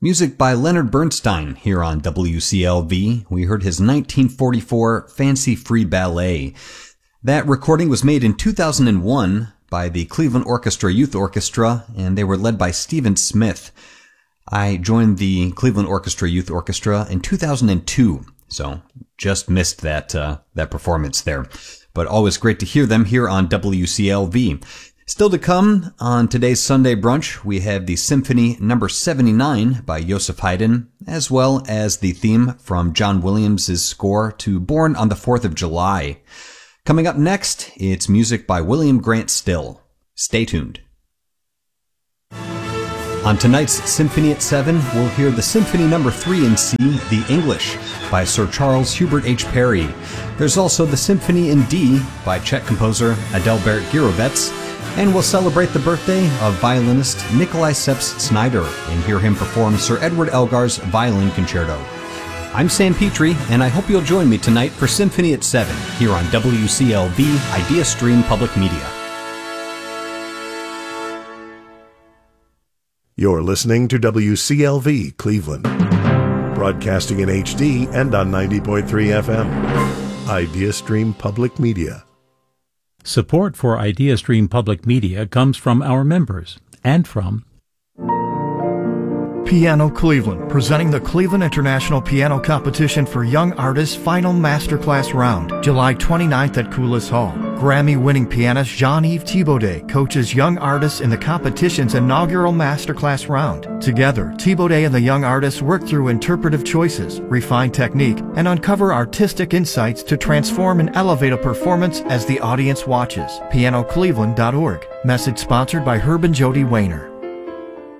Music by Leonard Bernstein here on WCLV. We heard his 1944 Fancy Free Ballet. That recording was made in 2001 by the Cleveland Orchestra Youth Orchestra, and they were led by Stephen Smith. I joined the Cleveland Orchestra Youth Orchestra in 2002, so just missed that performance there. But always great to hear them here on WCLV. Still to come on today's Sunday brunch, we have the Symphony No. 79 by Joseph Haydn, as well as the theme from John Williams' score to Born on the 4th of July. Coming up next, it's music by William Grant Still. Stay tuned. On tonight's Symphony at 7, we'll hear the Symphony No. 3 in C, The English, by Sir Charles Hubert H. Parry. There's also the Symphony in D by Czech composer Adalbert Gurevets, and we'll celebrate the birthday of violinist Nikolai Seps-Snyder and hear him perform Sir Edward Elgar's Violin Concerto. I'm Sam Petrie, and I hope you'll join me tonight for Symphony at 7 here on WCLV Idea Stream Public Media. You're listening to WCLV Cleveland, broadcasting in HD and on 90.3 FM. Idea Stream Public Media. Support for IdeaStream Public Media comes from our members and from Piano Cleveland, presenting the Cleveland International Piano Competition for Young Artists Final Masterclass Round, July 29th at Coulis Hall. Grammy-winning pianist Jean-Yves Thibaudet coaches young artists in the competition's inaugural Masterclass Round. Together, Thibaudet and the young artists work through interpretive choices, refine technique, and uncover artistic insights to transform and elevate a performance as the audience watches. PianoCleveland.org. Message sponsored by Herb and Jody Wayner.